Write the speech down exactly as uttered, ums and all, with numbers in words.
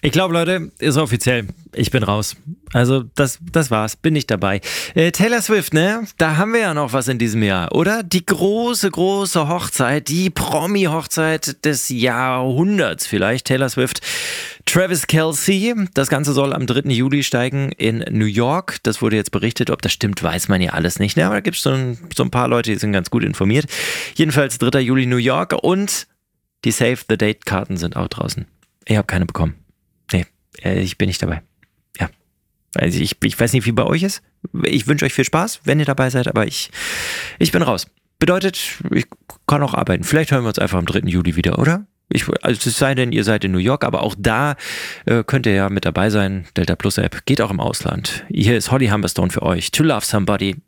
Ich glaube, Leute, ist offiziell. Ich bin raus. Also, das, das war's. Bin nicht dabei. Äh, Taylor Swift, ne? Da haben wir ja noch was in diesem Jahr, oder? Die große, große Hochzeit, die Promi-Hochzeit des Jahrhunderts vielleicht. Taylor Swift, Travis Kelce. Das Ganze soll am dritten Juli steigen in New York. Das wurde jetzt berichtet. Ob das stimmt, weiß man ja alles nicht. Ne? Aber da gibt es so ein, so ein paar Leute, die sind ganz gut informiert. Jedenfalls dritter Juli New York. Und die Save the Date-Karten sind auch draußen. Ich habe keine bekommen. Nee, ich bin nicht dabei. Ja. Also ich, ich weiß nicht, wie bei euch ist. Ich wünsche euch viel Spaß, wenn ihr dabei seid, aber ich, ich bin raus. Bedeutet, ich kann auch arbeiten. Vielleicht hören wir uns einfach am dritten Juli wieder, oder? Ich, also es sei denn, ihr seid in New York, aber auch da äh, könnt ihr ja mit dabei sein. Delta Plus App geht auch im Ausland. Hier ist Holly Humberstone für euch. To Love Somebody.